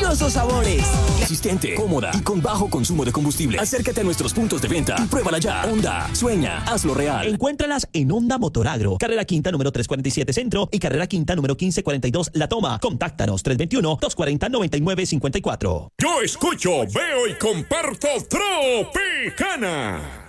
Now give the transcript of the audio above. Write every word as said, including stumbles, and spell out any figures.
deliciosos sabores. Resistente, cómoda y con bajo consumo de combustible. Acércate a nuestros puntos de venta y pruébala ya. Honda, sueña, hazlo real. Encuéntralas en Honda Motoragro, Carrera Quinta número trescientos cuarenta y siete Centro y Carrera Quinta número quince cuarenta y dos La Toma. Contáctanos tres dos uno, dos cuatro cero, nueve nueve cinco cuatro. Yo escucho, veo y comparto Tropicana.